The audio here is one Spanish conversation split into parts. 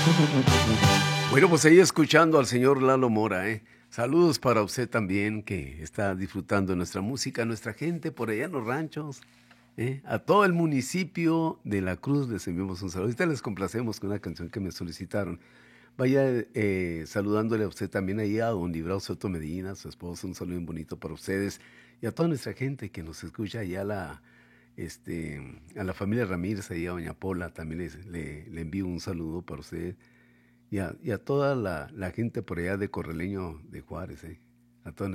Bueno, pues ahí escuchando al señor Lalo Mora, ¿eh? Saludos para usted también que está disfrutando de nuestra música, a nuestra gente por allá en los ranchos, ¿eh? A todo el municipio de La Cruz les enviamos un saludo. Ahorita les complacemos con una canción que me solicitaron. Vaya saludándole a usted también ahí a don Librado Soto Medina, su esposo, un saludo bien bonito para ustedes y a toda nuestra gente que nos escucha allá a la familia Ramírez, ahí a doña Pola, también le envío un saludo para usted y a toda la gente por allá de Corraleño de Juárez, a toda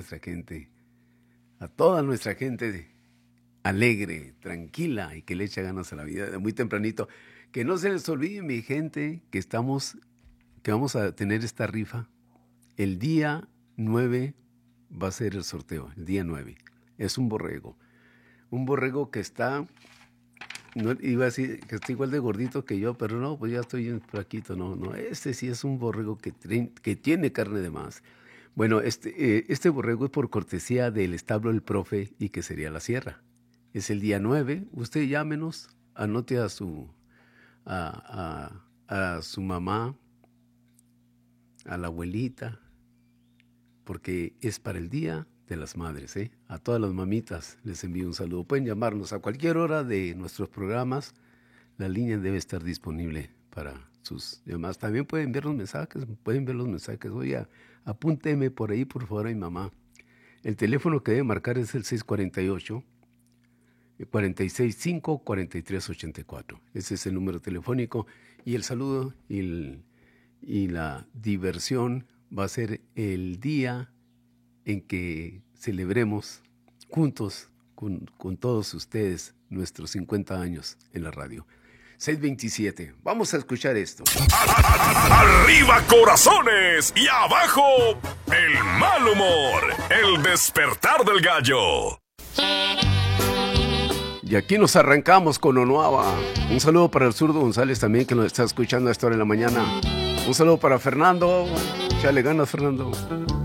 nuestra gente alegre, tranquila y que le echa ganas a la vida de muy tempranito. Que no se les olvide, mi gente, que vamos a tener esta rifa. El día 9 va a ser el sorteo, el día 9. Es un borrego que está, no iba a decir que está igual de gordito que yo, pero no, pues ya estoy bien flaquito, no, este sí es un borrego que tiene carne de más. Bueno, este borrego es por cortesía del establo El Profe y que sería La Sierra. Es el día 9, usted llámenos, anote a su mamá, a la abuelita, porque es para el Día de las Madres, ¿eh? A todas las mamitas les envío un saludo. Pueden llamarnos a cualquier hora de nuestros programas. La línea debe estar disponible para sus llamadas. También pueden ver los mensajes. Oye, apúnteme por ahí, por favor, a mi mamá. El teléfono que debe marcar es el 648-465-4384. Ese es el número telefónico. Y el saludo y la diversión va a ser el día en que celebremos juntos con todos ustedes nuestros 50 años en la radio. 6:27. Vamos a escuchar esto. ¡Arriba corazones! ¡Y abajo el mal humor! El despertar del gallo. Y aquí nos arrancamos con Onuaba. Un saludo para el zurdo González también, que nos está escuchando a esta hora de la mañana. Un saludo para Fernando. Échale ganas, Fernando.